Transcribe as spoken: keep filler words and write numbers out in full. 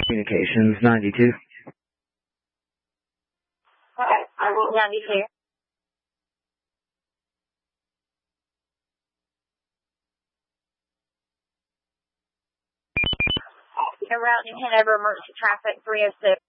Communications ninety-two. Okay, I will ninety-two. En route to Hanover emergency traffic three oh six.